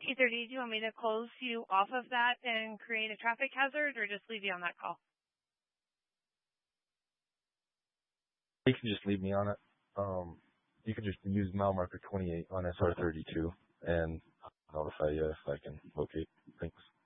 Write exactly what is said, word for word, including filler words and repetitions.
eight thirty, do you want me to close you off of that and create a traffic hazard or just leave you on that call? You can just leave me on it. Um, you can just use mile marker twenty-eight on S R thirty-two and I'll notify you if I can locate things.